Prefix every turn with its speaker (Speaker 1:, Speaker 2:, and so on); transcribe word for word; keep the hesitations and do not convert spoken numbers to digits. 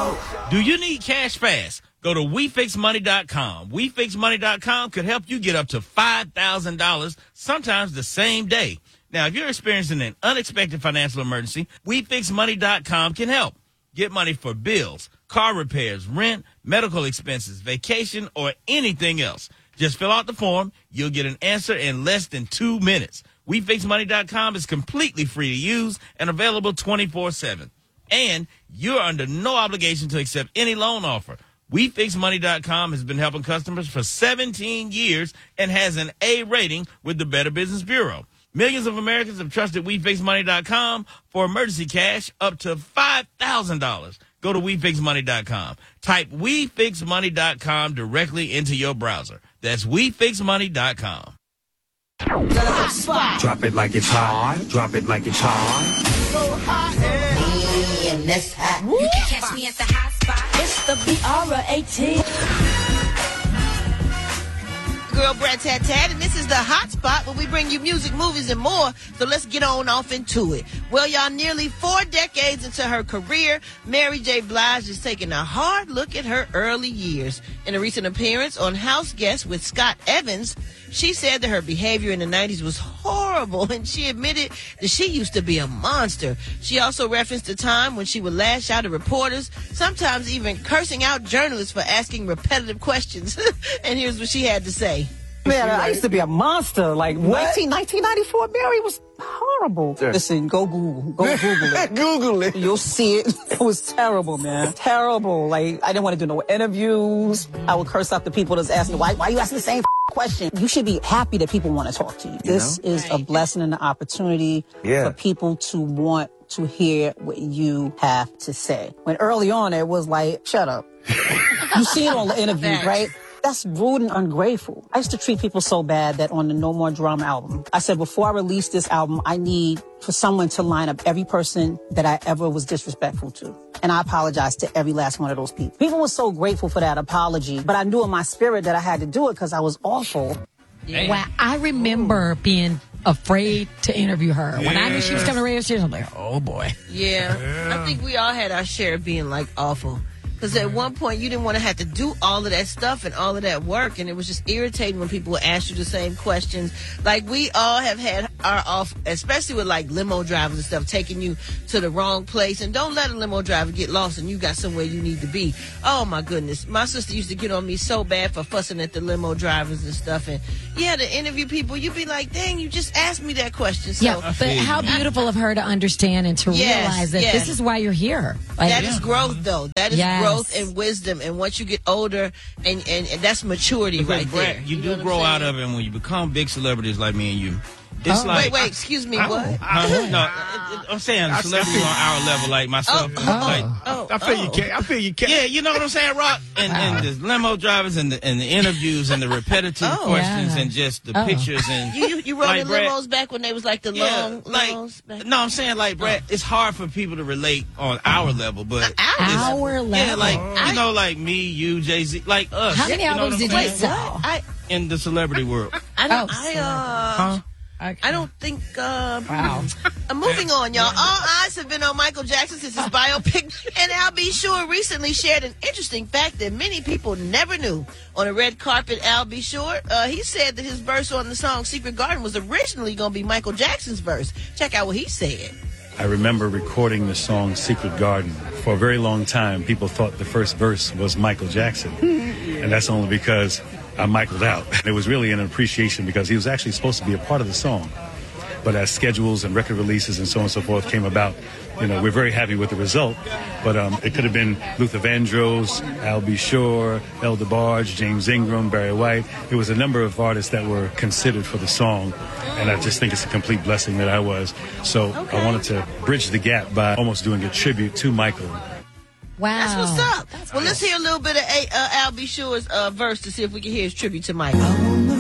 Speaker 1: Do you need cash fast? Go to we fix money dot com. we fix money dot com could help you get up to five thousand dollars, sometimes the same day. Now, if you're experiencing an unexpected financial emergency, we fix money dot com can help. Get money for bills, car repairs, rent, medical expenses, vacation, or anything else. Just fill out the form. You'll get an answer in less than two minutes. we fix money dot com is completely free to use and available twenty-four seven. And you're under no obligation to accept any loan offer. we fix money dot com has been helping customers for seventeen years and has an A rating with the Better Business Bureau. Millions of Americans have trusted we fix money dot com for emergency cash up to five thousand dollars. Go to we fix money dot com. Type we fix money dot com directly into your browser. That's we fix money dot com.
Speaker 2: Drop it like it's hot. Drop it like it's hot.
Speaker 3: So hot. Yeah, and that's hot. You can catch me at the hot spot. It's the B R eighteen.
Speaker 4: Girl, Brad Tat Tat, and this is the hot spot where we bring you music, movies, and more. So let's get on off into it. Well, y'all, nearly four decades into her career, Mary J. Blige is taking a hard look at her early years. In a recent appearance on House Guest with Scott Evans, she said that her behavior in the nineties was horrible, and she admitted that she used to be a monster. She also referenced a time when she would lash out at reporters, sometimes even cursing out journalists for asking repetitive questions. And here's what she had to say.
Speaker 5: Man, I used to be a monster. Like, nineteen, nineteen ninety-four, Mary was horrible. Sure. Listen, go Google. Go Google it.
Speaker 2: Google it.
Speaker 5: You'll see it. It was terrible, man. Terrible. Like, I didn't want to do no interviews. I would curse out the people that's asking, why, why are you asking the same question? You should be happy that people want to talk to you. you this know? is right. a blessing and an opportunity yeah. for people to want to hear what you have to say. When early on, it was like, shut up. You see it on the interviews, right? That's rude and ungrateful. I used to treat people so bad that on the No More Drama album, I said, before I release this album, I need for someone to line up every person that I ever was disrespectful to. And I apologize to every last one of those people. People were so grateful for that apology, but I knew in my spirit that I had to do it because I was awful.
Speaker 6: Yeah. Wow, I remember being afraid to interview her. Yeah. When I knew she was coming to radio station, I'm like, oh boy.
Speaker 4: Yeah. yeah, I think we all had our share of being like awful. Because at one point, you didn't want to have to do all of that stuff and all of that work. And it was just irritating when people would ask you the same questions. Like, we all have had our off, especially with, like, limo drivers and stuff, taking you to the wrong place. And don't let a limo driver get lost and you got somewhere you need to be. Oh, my goodness. My sister used to get on me so bad for fussing at the limo drivers and stuff. And, yeah, to interview people, you'd be like, dang, you just asked me that question. So,
Speaker 6: yeah, but how beautiful of her to understand and to
Speaker 4: yes,
Speaker 6: realize that
Speaker 4: yes.
Speaker 6: this is why you're here.
Speaker 4: Like, that yeah. is growth, though. That is
Speaker 6: yes.
Speaker 4: growth. Growth and wisdom, and once you get older, and, and, and that's maturity
Speaker 1: because
Speaker 4: right
Speaker 1: Brett,
Speaker 4: there.
Speaker 1: You,
Speaker 4: you
Speaker 1: do grow out of it, and when you become big celebrities like me and you. It's
Speaker 4: oh,
Speaker 1: like,
Speaker 4: wait, wait, excuse me,
Speaker 1: I,
Speaker 4: what?
Speaker 1: I, no, I'm saying celebrities on our level, like myself.
Speaker 4: Oh,
Speaker 1: like,
Speaker 4: oh,
Speaker 2: I feel
Speaker 4: oh.
Speaker 2: you, Kay. I feel you, Kay.
Speaker 1: Yeah, you know what I'm saying, Rock? And,
Speaker 6: wow.
Speaker 1: and the limo drivers and the, and the interviews and the repetitive
Speaker 4: oh,
Speaker 1: questions
Speaker 6: yeah.
Speaker 1: and just the
Speaker 6: oh.
Speaker 1: pictures and
Speaker 4: You, you, you rode
Speaker 1: like,
Speaker 4: in
Speaker 1: Brett,
Speaker 4: limos back when they was like the
Speaker 1: yeah,
Speaker 4: long
Speaker 1: like,
Speaker 4: limos back.
Speaker 1: No, I'm saying, like, Brett, it's hard for people to relate on our level, but
Speaker 6: our level.
Speaker 1: Yeah, like,
Speaker 4: I,
Speaker 1: you know, like me, you, Jay-Z, like us.
Speaker 6: How many
Speaker 1: you know
Speaker 6: albums did
Speaker 1: you
Speaker 6: you sell?
Speaker 4: I,
Speaker 1: in the celebrity world?
Speaker 4: I don't,
Speaker 6: Oh,
Speaker 4: I, uh,
Speaker 1: Huh?
Speaker 6: Okay.
Speaker 4: I don't think, uh,
Speaker 6: Wow.
Speaker 4: I'm moving on, y'all. All eyes have been on Michael Jackson since his biopic, and Al B. Sure recently shared an interesting fact that many people never knew. On a red carpet, Al B. Sure, uh, he said that his verse on the song Secret Garden was originally going to be Michael Jackson's verse. Check out what he said.
Speaker 7: I remember recording the song Secret Garden. For a very long time, people thought the first verse was Michael Jackson. And that's only because I Michaeled out. It was really an appreciation because he was actually supposed to be a part of the song. But as schedules and record releases and so on and so forth came about, you know, we're very happy with the result. But um, it could have been Luther Vandross, Al B. Sure, El DeBarge, James Ingram, Barry White. There was a number of artists that were considered for the song. And I just think it's a complete blessing that I was. So
Speaker 4: Okay.
Speaker 7: I wanted to bridge the gap by almost doing a tribute to Michael.
Speaker 6: Wow.
Speaker 4: That's what's up.
Speaker 6: That's
Speaker 4: well,
Speaker 6: cool.
Speaker 4: let's hear a little bit of uh, Al B. Sure's uh, verse to see if we can hear his tribute to Michael.